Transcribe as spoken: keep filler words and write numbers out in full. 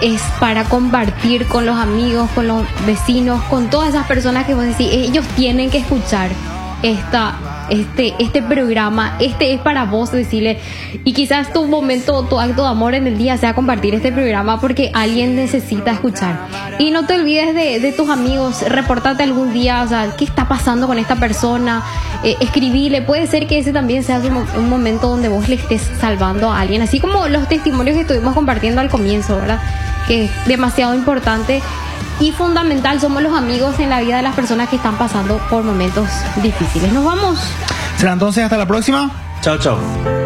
es para compartir con los amigos, con los vecinos, con todas esas personas que vos decís, ellos tienen que escuchar esta, este, este programa, este es para vos, decirle, y quizás tu momento, tu acto de amor en el día sea compartir este programa porque alguien necesita escuchar. Y no te olvides de, de tus amigos, reportate algún día, o sea, ¿qué está pasando con esta persona? Eh, escribile, puede ser que ese también sea un, un momento donde vos le estés salvando a alguien, así como los testimonios que estuvimos compartiendo al comienzo, ¿verdad? Que es demasiado importante y fundamental, somos los amigos en la vida de las personas que están pasando por momentos difíciles. Nos vamos. Será entonces hasta la próxima. Chao, chao.